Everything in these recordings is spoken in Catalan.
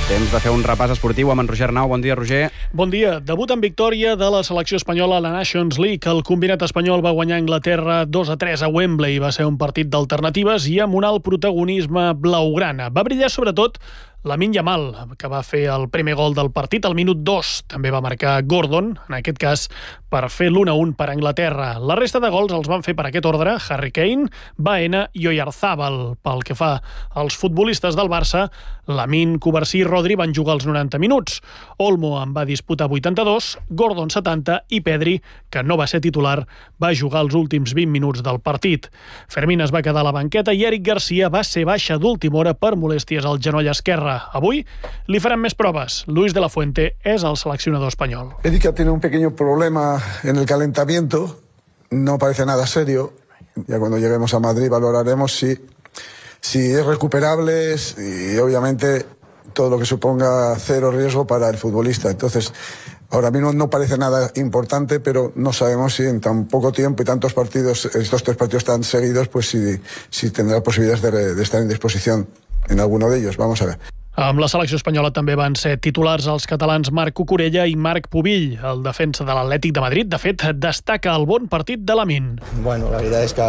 Temps de fer un repàs esportiu amb en Roger Arnau. Bon dia, Roger. Bon dia. Debut en victòria de la selecció espanyola a la Nations League. El combinat espanyol va guanyar Anglaterra 2-3 a Wembley. Va ser un partit d'alternatives i amb un alt protagonisme blaugrana. Va brillar sobretot Lamine Yamal, que va fer el primer gol del partit al minut 2. També va marcar Gordon, en aquest cas per fer l'1-1 per Anglaterra. La resta de gols els van fer per aquest ordre Harry Kane, Baena i Oyarzabal. Pel que fa als futbolistes del Barça, Lamine, Cubarsí i Rodri van jugar els 90 minuts. Olmo en va disputar 82, Gordon 70 i Pedri, que no va ser titular, va jugar els últims 20 minuts del partit. Fermín es va quedar a la banqueta i Eric Garcia va ser baixa d'última hora per molèsties al genoll esquerre. Avui li faran més proves. Luis de la Fuente és el seleccionador espanyol. Eric ha tenido un pequeño problema en el calentamiento. No parece nada serio. Ya cuando lleguemos a Madrid valoraremos si es recuperable y obviamente todo lo que suponga cero riesgo para el futbolista. Entonces, ahora mismo no parece nada importante, pero no sabemos si en tan poco tiempo y tantos partidos, estos 3 partidos tan seguidos, pues si tendrá posibilidades de estar en disposición en alguno de ellos. Vamos a ver. Amb la selecció espanyola també van ser titulars els catalans Marc Cucurella i Marc Pubill. El defensa de l'Atlètic de Madrid, de fet, destaca el bon partit de Lamine. Bueno, la veritat és que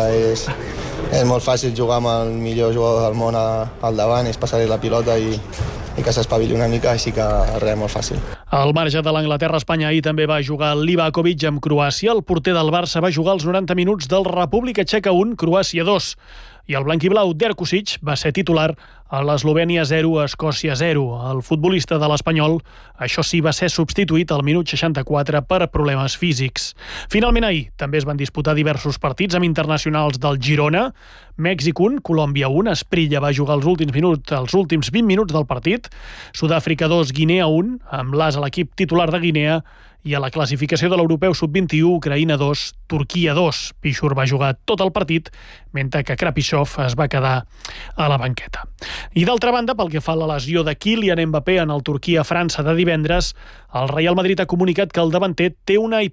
és molt fàcil jugar amb el millor jugador del món al davant, és passar-li la pilota i que s'espavili una mica, així que res, molt fàcil. Al marge de l'Anglaterra-Espanya, ahir també va jugar Livakovic amb Croàcia. El porter del Barça va jugar els 90 minuts del República Txeca 1, Croàcia 2. I el blanquiblau Derkusic va ser titular a l'Eslovènia 0, Escòcia 0. El futbolista de l'Espanyol, això sí, va ser substituït al minut 64 per problemes físics. Finalment ahir també es van disputar diversos partits amb internacionals del Girona. Mèxic 1, Colòmbia 1, Esprilla va jugar els últims 20 minuts del partit. Sud-àfrica 2, Guinea 1, amb l'as a l'equip titular de Guinea. I a la classificació de l'Europeu Sub-21, Ucraïna 2, Turquia 2. Pichur va jugar tot el partit, mentre que Krapishov es va quedar a la banqueta. I d'altra banda, pel que fa a la lesió de Kylian Mbappé en el Turquia-França de divendres, el Real Madrid ha comunicat que el davanter té una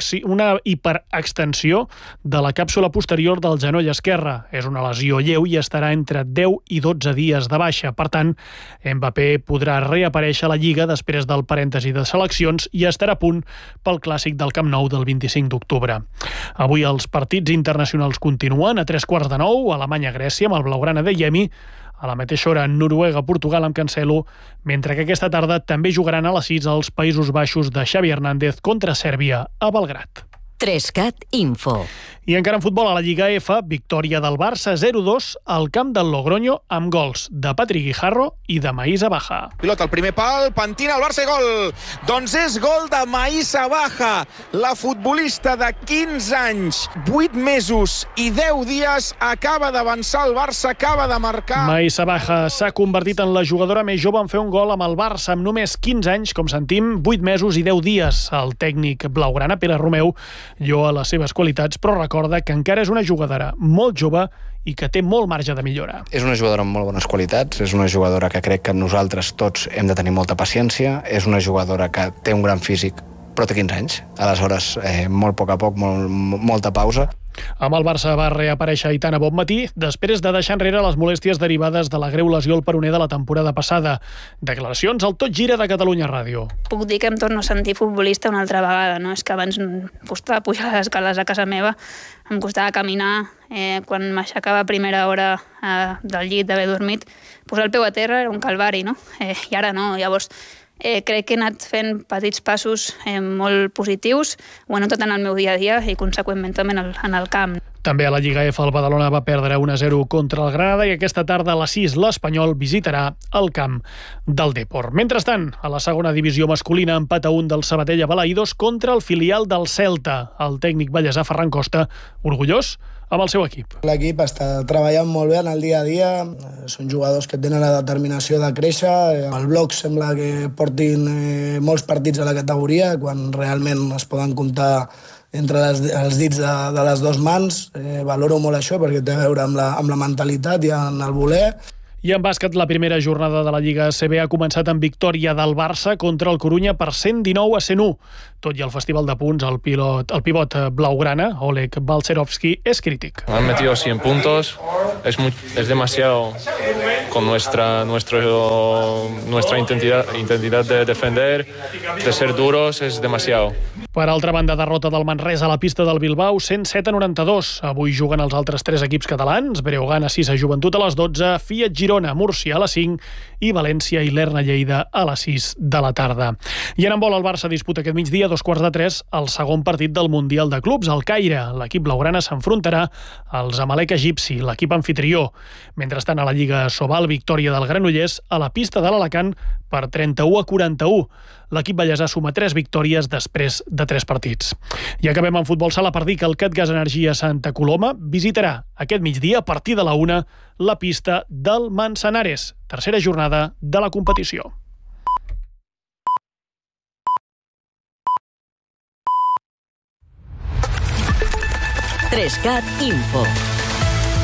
hiperextensió de la càpsula posterior del genoll esquerre. És una lesió lleu i estarà entre 10 i 12 dies de baixa. Per tant, Mbappé podrà reaparèixer a la Lliga després del parèntesi de seleccions i estarà a punt pel clàssic del Camp Nou del 25 d'octubre. Avui els partits internacionals continuen a 8:45, Alemanya-Grècia amb el blaugrana de Yemi, a la mateixa hora Noruega-Portugal amb Cancelo, mentre que aquesta tarda també jugaran a les 6 als Països Baixos de Xavi Hernández contra Sèrbia a Belgrad. 3CAT Info. I encara en futbol a la Lliga F, victòria del Barça 0-2 al camp del Logroño amb gols de Patrick Guijarro i de Maïssa Baja. Pilota al primer pal, pentina el Barça i gol. Doncs és gol de Maïssa Baja, la futbolista de 15 anys, 8 mesos i 10 dies, acaba d'avançar el Barça, acaba de marcar. Maïssa Baja s'ha convertit en la jugadora més jove en fer un gol amb el Barça amb només 15 anys, com sentim, 8 mesos i 10 dies. El tècnic blaugrana, Pere Romeu, lloa les seves qualitats, però recorda que encara és una jugadora molt jove i que té molt marge de millora. És una jugadora amb molt bones qualitats, és una jugadora que crec que nosaltres tots hem de tenir molta paciència, és una jugadora que té un gran físic, però té 15 anys. Aleshores, molt a poc, molta pausa. Amb el Barça va reaparèixer Aitana Bonmatí després de deixar enrere les molèsties derivades de la greu lesió al peroné de la temporada passada. Declaracions al Tot Gira de Catalunya Ràdio. Puc dir que em torno a sentir futbolista una altra vegada, no? És que abans em costava pujar les escales a casa meva, em costava caminar, quan m'aixecava a primera hora del llit d'haver dormit, posar el peu a terra era un calvari, no? I ara no, llavors crec que he anat fent petits passos molt positius, ho he notat en el meu dia a dia i conseqüentment també en el camp. També a la Lliga F el Badalona va perdre 1-0 contra el Granada i aquesta tarda a les 6 l'Espanyol visitarà el camp del Depor. Mentrestant, a la segona divisió masculina empat a 1 del Sabadell a Balaïdos contra el filial del Celta. El tècnic ballesà Ferran Costa, orgullós amb el seu equip. L'equip està treballant molt bé en el dia a dia, són jugadors que tenen la determinació de créixer, el bloc sembla que portin molts partits a la categoria, quan realment es poden comptar entre els dits de les dues mans. Valoro molt això perquè té a veure amb la mentalitat i amb el voler. I en bàsquet, la primera jornada de la Lliga ACB ha començat amb victòria del Barça contra el Corunya per 119-101. Tot i el festival de punts, el pivot blaugrana, Oleg Balcerovski, és crític. Han metido 100 puntos, es demasiado con nuestra intensidad de defender, de ser duros, es demasiado. Per altra banda, derrota del Manresa a la pista del Bilbao, 107-92. Avui juguen els altres 3 equips catalans, Breogán a 6, Joventut a les 12, Fiat Girona, Múrcia a les 5 i València i Lerna Lleida a les 6 de la tarda. I en handbol, el Barça disputa aquest migdia, a 2:45, el segon partit del Mundial de Clubs. Al Caire, l'equip blaugrana s'enfrontarà als Zamalek egipci, l'equip anfitrió. Mentrestant, a la Lliga Sobal, victòria del Granollers a la pista de l'Alacant per 31-41. L'equip ballesà suma 3 victòries després de 3 partits. I acabem amb futbol sala per dir que el Catgas Energia Santa Coloma visitarà aquest migdia, a partir de la 1, la pista del Manzanares, tercera jornada de la competició. Trescat Info.